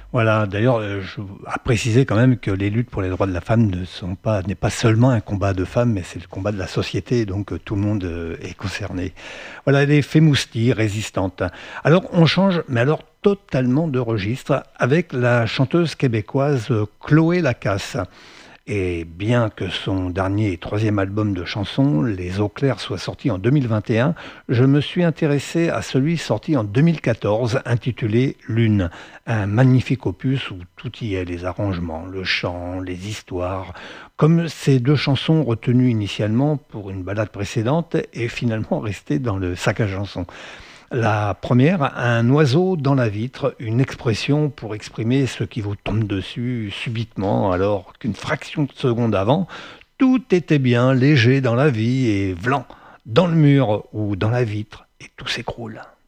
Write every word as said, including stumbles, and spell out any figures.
Voilà, d'ailleurs, heu, je à préciser quand même que les luttes pour les droits de la femme ne sont pas n'est pas seulement un combat de femmes, mais c'est le combat de la société, donc heu, tout le monde, heu, est concerné. Voilà, les Femousty, résistantes. Alors on change, mais alors totalement de registre, avec la chanteuse québécoise, heu, Chloé Lacasse. Et bien que son dernier et troisième album de chansons, Les Eaux Claires, soit sorti en deux mille vingt et un, je me suis intéressé à celui sorti en deux mille quatorze, intitulé Lune. Un magnifique opus où tout y est, les arrangements, le chant, les histoires. Comme ces deux chansons retenues initialement pour une balade précédente et finalement restées dans le sac à chansons. La première, un oiseau dans la vitre, une expression pour exprimer ce qui vous tombe dessus subitement, alors qu'une fraction de seconde avant, tout était bien léger dans la vie et vlan, dans le mur ou dans la vitre, et tout s'écroule.